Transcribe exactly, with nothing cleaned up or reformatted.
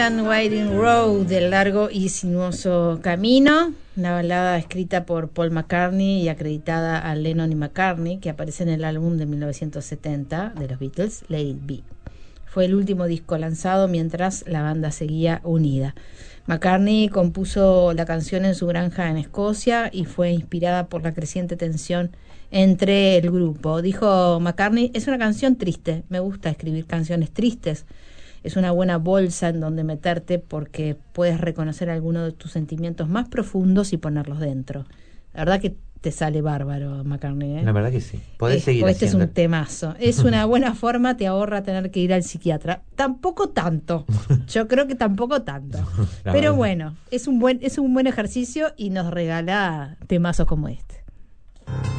Winding Road, del largo y sinuoso camino, una balada escrita por Paul McCartney y acreditada a Lennon y McCartney, que aparece en el álbum de mil novecientos setenta de los Beatles, Let It Be. Fue el último disco lanzado mientras la banda seguía unida. McCartney compuso la canción en su granja en Escocia y fue inspirada por la creciente tensión entre el grupo. Dijo McCartney: es una canción triste, me gusta escribir canciones tristes. Es una buena bolsa en donde meterte porque puedes reconocer algunos de tus sentimientos más profundos y ponerlos dentro. La verdad que te sale bárbaro, McCartney, ¿eh? La verdad que sí. Podés Eh, seguir este haciendo. es un temazo. Es una buena forma, te ahorra tener que ir al psiquiatra. Tampoco tanto. Yo creo que tampoco tanto. La Pero verdad. bueno, es un buen, es un buen ejercicio y nos regala temazos como este.